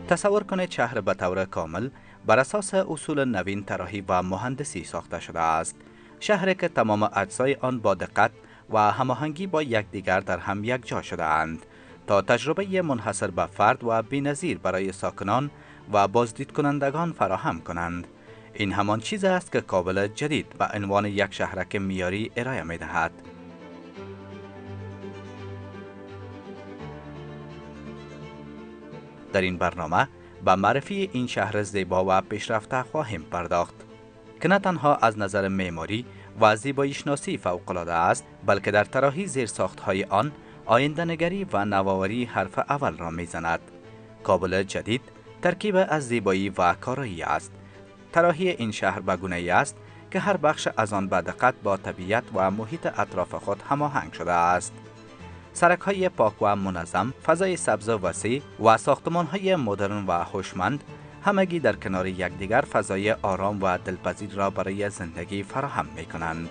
تصور کنید شهر به طور کامل بر اساس اصول نوین طراحی و مهندسی ساخته شده است. شهری که تمام اجزای آن با دقت و هماهنگی با یکدیگر در هم یکجا شده اند تا تجربه منحصر به فرد و بی‌نظیر برای ساکنان و بازدید کنندگان فراهم کنند. این همان چیز است که کابل جدید به عنوان یک شهرک معیاری ارائه می دهد. در این برنامه به معرفی این شهر زیبا و پیشرفته خواهیم پرداخت که نه تنها از نظر معماری و زیبایی شناسی فوق‌العاده است، بلکه در طراحی زیرساخت‌های آن آینده نگری و نوآوری حرف اول را می‌زند. کابل جدید ترکیب از زیبایی و کارایی است. طراحی این شهر به گونه‌ای است که هر بخش از آن به دقت با طبیعت و محیط اطراف خود هماهنگ شده است. سرک‌های پاک و منظم، فضای سبز وسیع و ساختمان‌های مدرن و هوشمند همگی در کنار یکدیگر فضای آرام و دلپذیر را برای زندگی فراهم می‌کنند.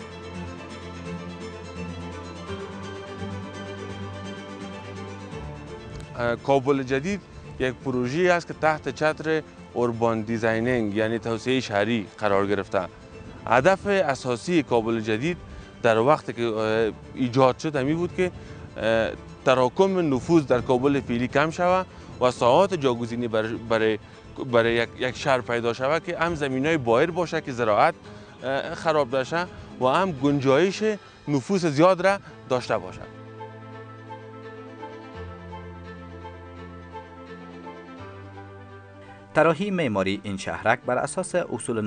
کابل جدید یک پروژه است که تحت چتر اوربان دیزاینینگ یعنی توسعه شهری قرار گرفته. هدف اساسی کابل جدید در وقتی که ایجاد شد همی بود که تراکم نفوذ در کابل فعلی کم شود و ساحات جاگزینی برای یک شهر پیدا شود که هم زمینای بایر باشه که زراعت خراب داشته و هم گنجایش نفوذ زیاد را داشته باشد. طراحی معماری این شهرک بر اساس اصول